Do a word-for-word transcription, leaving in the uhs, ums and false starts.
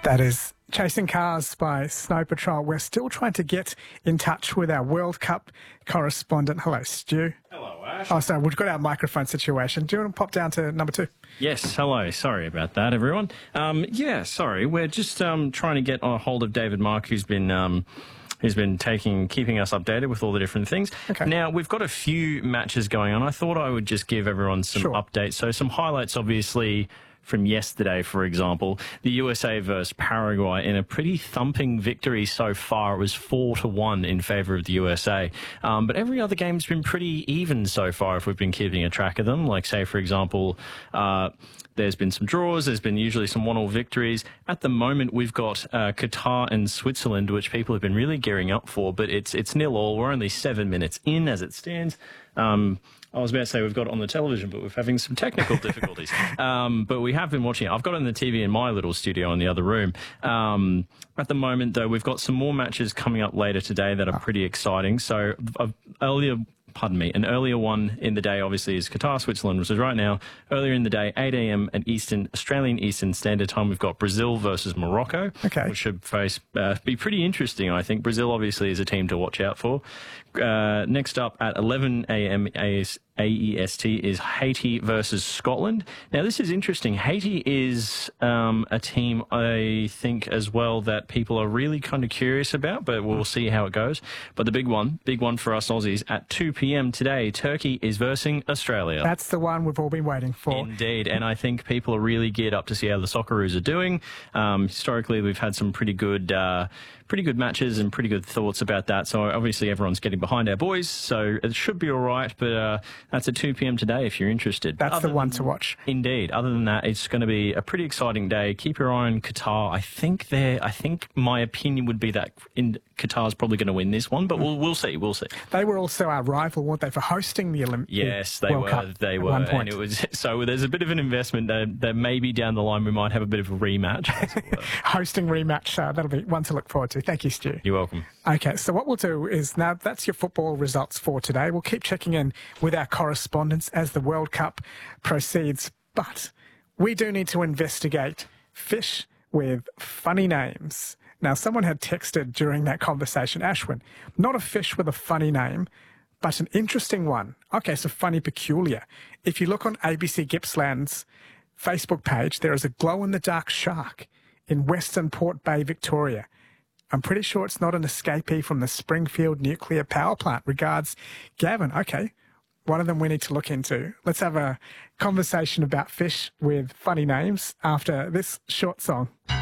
That is Chasing Cars by Snow Patrol. We're still trying to get in touch with our World Cup correspondent. Hello, Stu. Hello, Ash. Oh, sorry, we've got our microphone situation. Do you want to pop down to number two? Yes, hello. Sorry about that, everyone. Um, yeah, sorry. We're just um, trying to get a hold of David Mark, who's been... Um, who's been taking, keeping us updated with all the different things. Okay. Now, we've got a few matches going on. I thought I would just give everyone some Sure. updates. So some highlights, obviously, from yesterday, for example. The U S A versus Paraguay in a pretty thumping victory so far. It was four to one in favour of the U S A. Um, but every other game's been pretty even so far if we've been keeping a track of them. Like, say, for example... Uh, There's been some draws. There's been usually some one-all victories. At the moment, we've got uh, Qatar and Switzerland, which people have been really gearing up for, but it's it's nil-all. We're only seven minutes in as it stands. Um, I was about to say we've got it on the television, but we're having some technical difficulties. Um, but we have been watching it. I've got it on the T V in my little studio in the other room. Um, at the moment, though, we've got some more matches coming up later today that are pretty exciting. So uh, earlier... Pardon me, an earlier one in the day, obviously, is Qatar-Switzerland, which is right now. Earlier in the day, eight a m at Eastern, Australian Eastern Standard Time, we've got Brazil versus Morocco, Okay. which should face, uh, be pretty interesting, I think. Brazil, obviously, is a team to watch out for. Uh, next up, at eleven a m A E S T, is Haiti versus Scotland. Now, this is interesting. Haiti is um, a team, I think, as well, that people are really kind of curious about, but we'll see how it goes. But the big one, big one for us Aussies, at two p m today, Turkey is versing Australia. That's the one we've all been waiting for. Indeed, and I think people are really geared up to see how the Socceroos are doing. Um, historically, we've had some pretty good, uh, pretty good matches and pretty good thoughts about that. So obviously, everyone's getting behind our boys, so it should be all right. But uh, that's at two p m today if you're interested. That's Other the one than, to watch. Indeed. Other than that, it's going to be a pretty exciting day. Keep your eye on Qatar. I think they're. I think my opinion would be that in, Qatar's probably going to win this one, but we'll we'll see. We'll see. They were also our rival, weren't they, for hosting the Olympic Yes, they World were. Cup They at were, one point. and it was so. There's a bit of an investment that, that maybe down the line we might have a bit of a rematch. Hosting rematch, uh, that'll be one to look forward to. Thank you, Stu. You're welcome. Okay, so what we'll do is now that's your football results for today. We'll keep checking in with our correspondents as the World Cup proceeds, but we do need to investigate fish with funny names. Now, someone had texted during that conversation, Ashwin, not a fish with a funny name, but an interesting one. Okay, so funny peculiar. If you look on A B C Gippsland's Facebook page, there is a glow-in-the-dark shark in Western Port Bay, Victoria. I'm pretty sure it's not an escapee from the Springfield nuclear power plant. Regards, Gavin. Okay, one of them we need to look into. Let's have a conversation about fish with funny names after this short song.